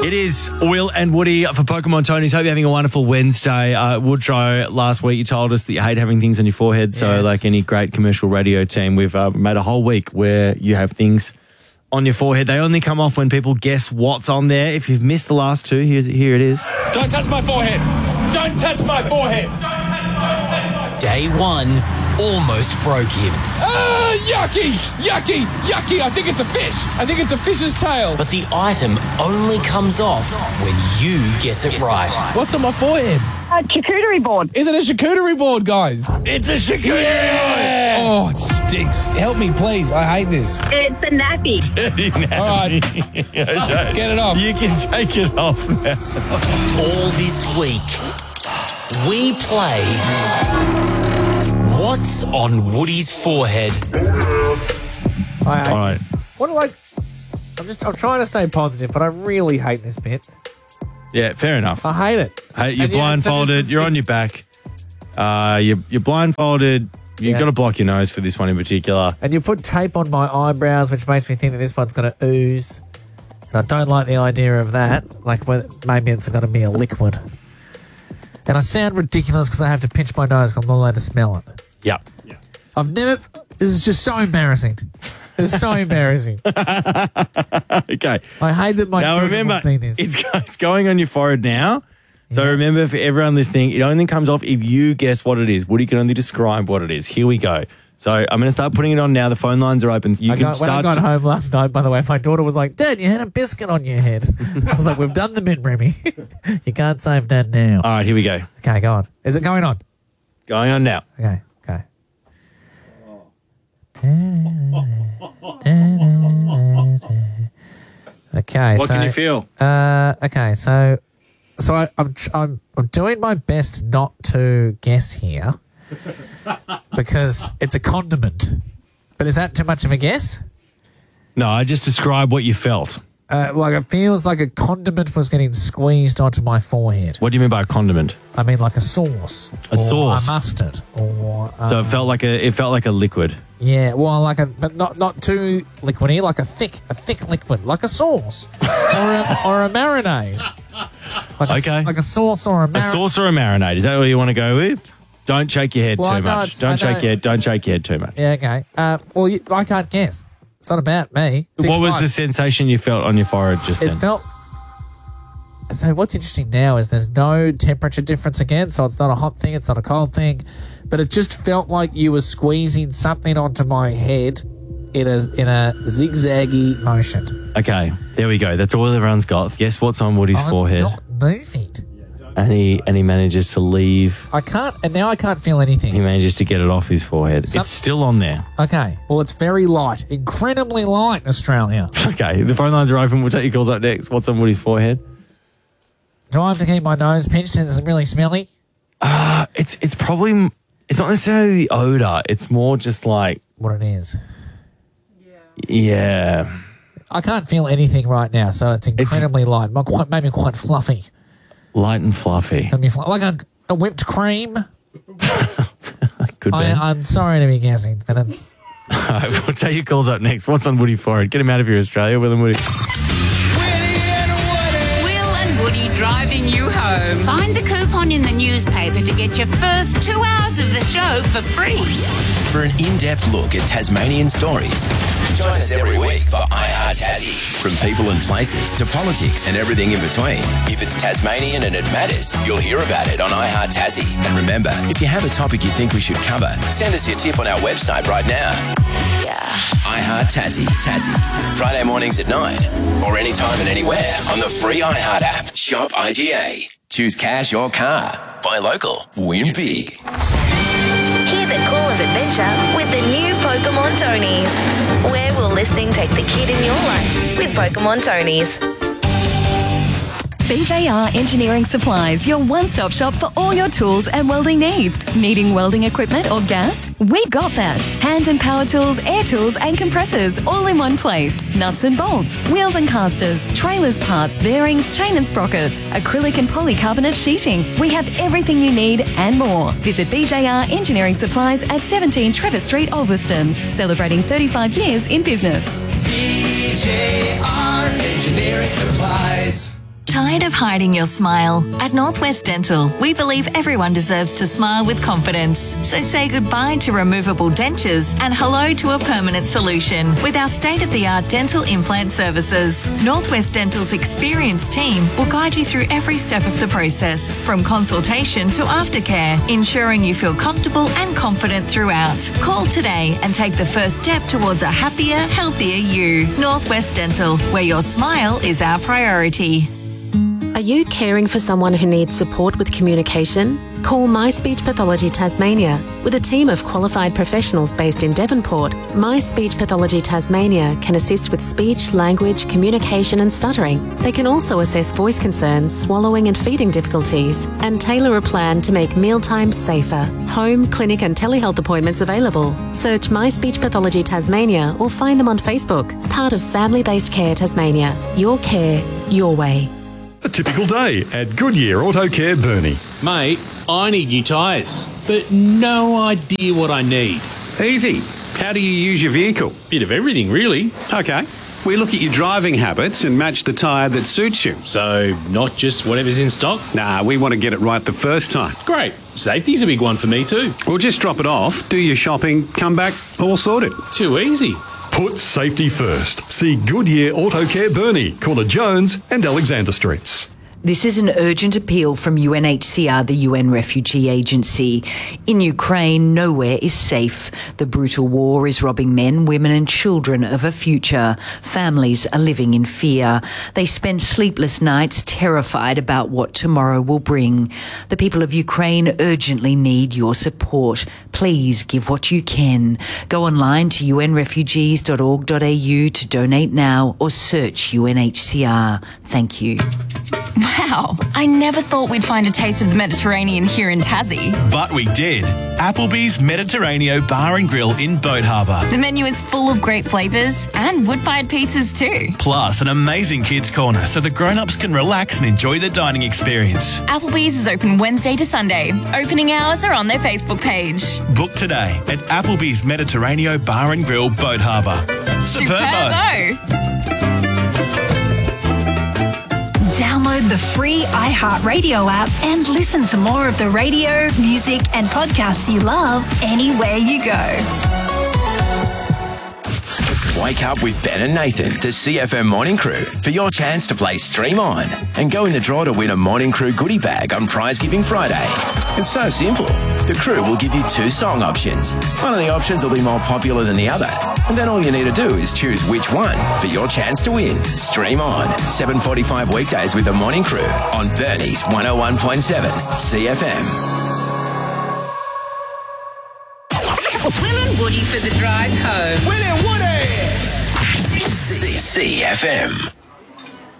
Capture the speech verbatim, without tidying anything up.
It is Will and Woody for Pokemon Tonys. Hope you're having a wonderful Wednesday. Uh, Woodrow, last week you told us that you hate having things on your forehead. So Yes. like any great commercial radio team, we've uh, made a whole week where you have things on your forehead. They only come off when people guess what's on there. If you've missed the last two, here's, here it is. Don't touch my forehead. Don't touch my forehead. Day one almost broke him. Ah, yucky, yucky, yucky. I think it's a fish. I think it's a fish's tail. But the item only comes off when you guess it right. What's on my forehead? A charcuterie board. Is it a charcuterie board, guys? It's a charcuterie Yeah. Oh, it stinks. Help me, please. I hate this. It's a nappy. All right. Get it off. You can take it off now. All this week, we play What's on Woody's Forehead? I hate All right. this. What do I... I'm just I'm trying to stay positive, but I really hate this bit. Yeah, fair enough. I hate it. Hey, you're And yeah, so blindfolded. this is- you're on your it's- back. Uh, you're, you're blindfolded. You've Yeah. got to block your nose for this one in particular. And you put tape on my eyebrows, which makes me think that this one's going to ooze. And I don't like the idea of that. Like, whether- maybe it's going to be a liquid. And I sound ridiculous because I have to pinch my nose because I'm not allowed to smell it. Yep. I've never... This is just so embarrassing. This is so embarrassing. Okay. I hate that my Now children remember, will see this. it's it's going on your forehead now. So Yeah. remember, for everyone listening, it only comes off if you guess what it is. Woody can only describe what it is. Here we go. So I'm going to start putting it on now. The phone lines are open. You I can got, when I start. got to- home last night, by the way, my daughter was like, Dad, you had a biscuit on your head. I was like, we've done the min, Remy. You can't save Dad now. All right, here we go. Okay, go on. Is it going on? Going on now. Okay, okay. Okay, What so, can you feel? Uh, okay, so so I, I'm, tr- I'm I'm doing my best not to guess here because it's a condiment. But is that too much of a guess? No, I just describe what you felt. Uh, like it feels like a condiment was getting squeezed onto my forehead. What do you mean by a condiment? I mean, like a sauce, A or sauce. a mustard, or um, So it felt like a it felt like a liquid. yeah, well, like a but not not too liquidy, like a thick a thick liquid, like a sauce or a, or a marinade. Like a, s- Okay. like a sauce or a A marinade. sauce or a marinade? Is that what you want to go with? Don't shake your head Well, I too know much. it's- Don't I shake know- your head. Don't shake your head too much. Yeah, okay. Uh, well, you, I can't guess. It's not about me. Six What was five. the sensation you felt on your forehead just It then? felt. So what's interesting now is there's no temperature difference again, so it's not a hot thing, it's not a cold thing, but it just felt like you were squeezing something onto my head in a in a zigzaggy motion. Okay, there we go. That's all everyone's got. Guess what's on Woody's I'm forehead? not moving. And he and he manages to leave. I can't, and now I can't feel anything. He manages to get it off his forehead. Some- It's still on there. Okay, well, it's very light, incredibly light in Australia. Okay, the phone lines are open. We'll take your calls up next. What's on Woody's forehead? Do I have to keep my nose pinched? Is it really smelly? Uh, it's it's probably it's not necessarily the odor. It's more just like What it is. yeah. I can't feel anything right now, so it's incredibly light. Not quite, maybe quite fluffy. Light and fluffy. Can be fl- like a, a whipped cream. Could be. I, I'm sorry to be guessing, but it's All right, we'll take your calls up next. What's on Woody's forehead? Get him out of here, Australia. Will and Woody. Will and Woody driving you home. Find the coupon in the newspaper to get your first two hours of the show for free. For an in-depth look at Tasmanian stories, join us every week for iHeart Tassie. From people and places to politics and everything in between. If it's Tasmanian and it matters, you'll hear about it on iHeart Tassie. And remember, if you have a topic you think we should cover, send us your tip on our website right now. Yeah. iHeart Tassie. Tassie. Friday mornings at nine or anytime and anywhere on the free iHeart app. Shop I G A. Choose cash or car. Buy local. Win big. Hear the call of adventure with the new Pokemon Tonys. Where will listening take the kid in your life with Pokemon Tonys? B J R Engineering Supplies, your one-stop shop for all your tools and welding needs. Needing welding equipment or gas? We've got that. Hand and power tools, air tools and compressors all in one place. Nuts and bolts, wheels and casters, trailers parts, bearings, chain and sprockets, acrylic and polycarbonate sheeting. We have everything you need and more. Visit B J R Engineering Supplies at seventeen Trevor Street, Ulverston. Celebrating thirty-five years in business. B J R Engineering Supplies. Tired of hiding your smile? At Northwest Dental, we believe everyone deserves to smile with confidence. So say goodbye to removable dentures and hello to a permanent solution with our state-of-the-art dental implant services. Northwest Dental's experienced team will guide you through every step of the process, from consultation to aftercare, ensuring you feel comfortable and confident throughout. Call today and take the first step towards a happier, healthier you. Northwest Dental, where your smile is our priority. Are you caring for someone who needs support with communication? Call My Speech Pathology Tasmania. With a team of qualified professionals based in Devonport, My Speech Pathology Tasmania can assist with speech, language, communication and stuttering. They can also assess voice concerns, swallowing and feeding difficulties, and tailor a plan to make mealtimes safer. Home, clinic and telehealth appointments available. Search My Speech Pathology Tasmania or find them on Facebook. Part of Family Based Care Tasmania. Your care, your way. A typical day at Goodyear Auto Care Burnie. Mate, I need new tyres, but no idea what I need. Easy. How do you use your vehicle? Bit of everything, really. Okay. We look at your driving habits and match the tyre that suits you. So, not just whatever's in stock? Nah, we want to get it right the first time. Great. Safety's a big one for me too. We'll just drop it off, do your shopping, come back, all sorted. Too easy. Put safety first. See Goodyear Auto Care Burnie, corner Jones and Alexander Streets. This is an urgent appeal from U N H C R, the U N Refugee Agency. In Ukraine, nowhere is safe. The brutal war is robbing men, women and children of a future. Families are living in fear. They spend sleepless nights terrified about what tomorrow will bring. The people of Ukraine urgently need your support. Please give what you can. Go online to u n refugees dot org dot a u to donate now or search U N H C R. Thank you. Wow, I never thought we'd find a taste of the Mediterranean here in Tassie. But we did. Applebee's Mediterraneo Bar and Grill in Boat Harbour. The menu is full of great flavours and wood-fired pizzas too. Plus an amazing kids' corner so the grown-ups can relax and enjoy the dining experience. Applebee's is open Wednesday to Sunday. Opening hours are on their Facebook page. Book today at Applebee's Mediterraneo Bar and Grill, Boat Harbour. Superbo! Download the free iHeartRadio app and listen to more of the radio, music and podcasts you love anywhere you go. Wake up with Ben and Nathan, the C F M Morning Crew, for your chance to play Stream On and go in the draw to win a Morning Crew goodie bag on Prize Giving Friday. It's so simple. The crew will give you two song options. One of the options will be more popular than the other. And then all you need to do is choose which one for your chance to win. Stream On, seven forty-five weekdays with the Morning Crew on Burnie's one oh one point seven C F M. Will and Woody for the drive home. Will and Woody! C- C F M.